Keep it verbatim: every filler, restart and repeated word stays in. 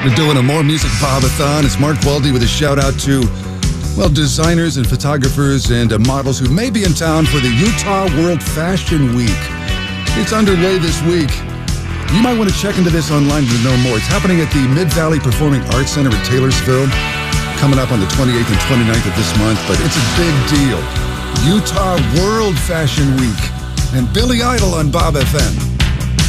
We're doing a More Music Bob-a-thon. It's Mark Waldy with a shout-out to, well, designers and photographers and uh, models who may be in town for the Utah World Fashion Week. It's underway this week. You might want to check into this online to know more. It's happening at the Mid-Valley Performing Arts Center in Taylorsville, coming up on the twenty-eighth and twenty-ninth of this month, but it's a big deal. Utah World Fashion Week and Billy Idol on Bob F M.